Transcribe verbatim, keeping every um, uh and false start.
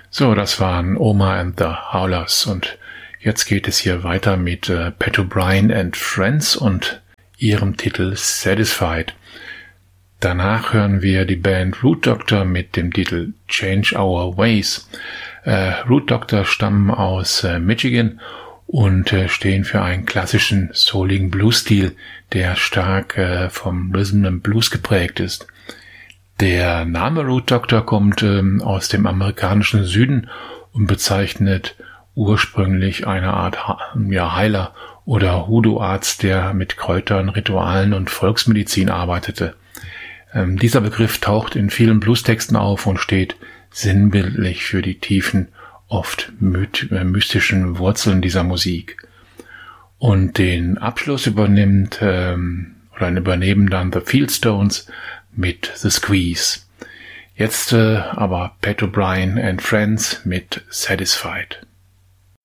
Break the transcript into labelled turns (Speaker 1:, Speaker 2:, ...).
Speaker 1: So, das waren Oma and the Howlers und jetzt geht es hier weiter mit äh, Pat O'Brien and Friends und ihrem Titel Satisfied. Danach hören wir die Band Root Doctor mit dem Titel Change Our Ways. Äh, Root Doctor stammen aus äh, Michigan und äh, stehen für einen klassischen souligen Blues-Stil, der stark äh, vom Rhythm and Blues geprägt ist. Der Name Root Doctor kommt ähm, aus dem amerikanischen Süden und bezeichnet ursprünglich eine Art ja, Heiler oder Hoodoo-Arzt, der mit Kräutern, Ritualen und Volksmedizin arbeitete. Ähm, dieser Begriff taucht in vielen Bluestexten auf und steht sinnbildlich für die tiefen, oft myth- äh, mystischen Wurzeln dieser Musik. Und den Abschluss übernimmt ähm, oder übernehmen dann The Fieldstones mit The Squeeze. Jetzt äh, aber Pat O'Brien and Friends mit Satisfied.